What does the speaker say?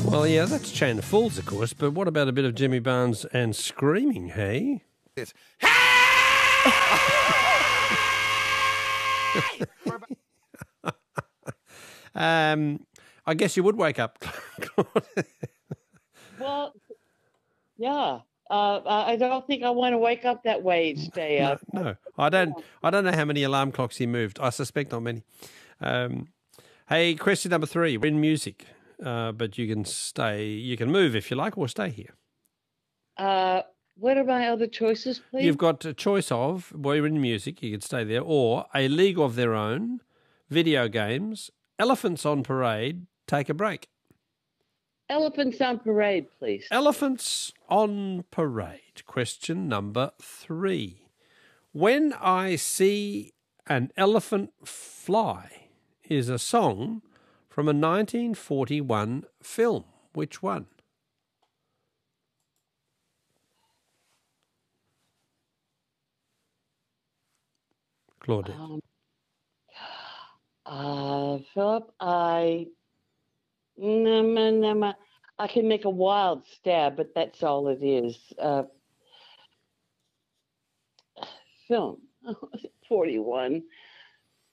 Well, yeah, that's Chain of Fools, of course, but what about a bit of Jimmy Barnes and screaming, hey? It's I guess you would wake up. Well, yeah. I don't think I want to wake up that way each day. No. I don't know how many alarm clocks he moved. I suspect not many. Hey, question number 3. We're in music, but you can stay. You can move if you like, or stay here. What are my other choices, please? You've got a choice of, we're in music, you can stay there, or A League of Their Own, video games, Elephants on Parade, take a break. Elephants on Parade, please. Elephants on Parade. Question number 3. When I See an Elephant Fly is a song from a 1941 film. Which one? Claudette. Philip, I can make a wild stab, but that's all it is. Film, 41.